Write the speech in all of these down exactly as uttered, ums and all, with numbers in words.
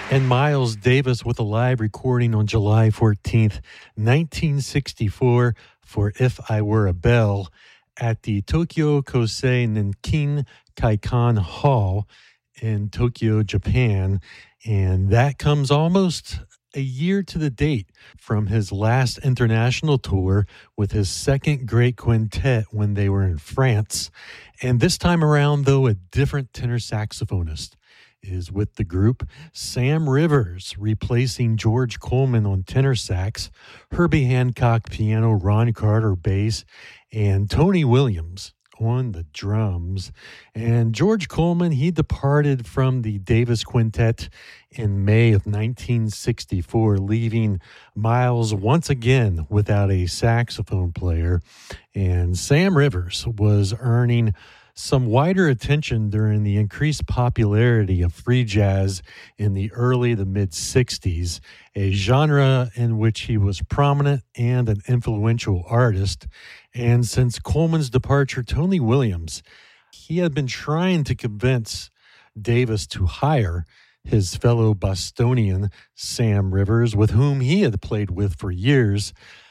And Miles Davis with a live recording on July fourteenth, nineteen sixty-four for If I Were a Bell at the Tokyo Kosei Ninkin Kaikan Hall in Tokyo, Japan. And that comes almost a year to the date from his last international tour with his second great quintet when they were in France. And this time around, though, a different tenor saxophonist is with the group. Sam Rivers replacing George Coleman on tenor sax, Herbie Hancock piano, Ron Carter bass, and Tony Williams on the drums. And George Coleman, he departed from the Davis Quintet in May of nineteen sixty-four, leaving Miles once again without a saxophone player. And Sam Rivers was earning some wider attention during the increased popularity of free jazz in the early to mid-sixties, a genre in which he was prominent and an influential artist. And since Coleman's departure, Tony Williams, he had been trying to convince Davis to hire his fellow Bostonian, Sam Rivers, with whom he had played with for years.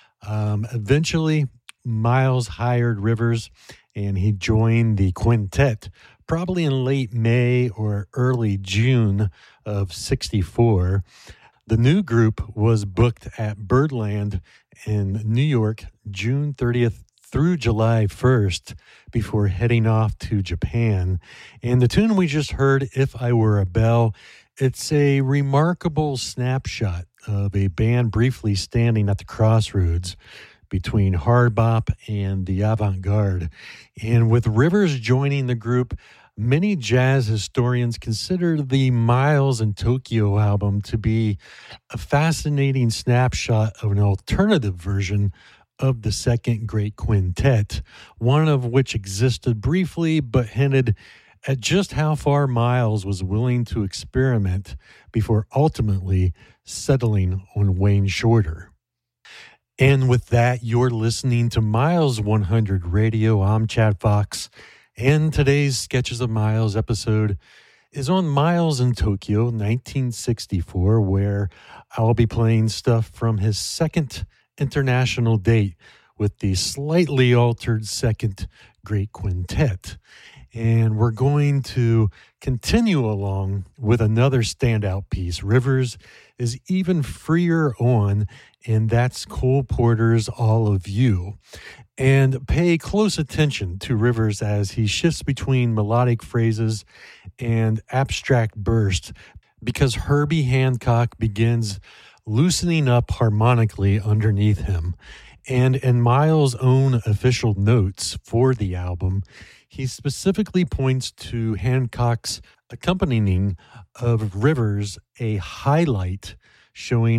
Um, eventually, Miles hired Rivers, and he joined the quintet probably in late May or early June of sixty-four. The new group was booked at Birdland in New York, June thirtieth through July first, before heading off to Japan. And the tune we just heard, If I Were a Bell, it's a remarkable snapshot of a band briefly standing at the crossroads between hard bop and the avant-garde. And with Rivers joining the group, many jazz historians consider the Miles in Tokyo album to be a fascinating snapshot of an alternative version of the second great quintet, one of which existed briefly but hinted at just how far Miles was willing to experiment before ultimately settling on Wayne Shorter. And with that, you're listening to Miles one hundred Radio. I'm Chad Fox, and today's Sketches of Miles episode is on Miles in Tokyo, nineteen sixty-four, where I'll be playing stuff from his second international date with the slightly altered second great quintet. And we're going to continue along with another standout piece. Rivers is even freer on, and that's Cole Porter's All of You. And pay close attention to Rivers as he shifts between melodic phrases and abstract bursts, because Herbie Hancock begins loosening up harmonically underneath him. And in Miles' own official notes for the album, he specifically points to Hancock's accompanying of Rivers, a highlight showing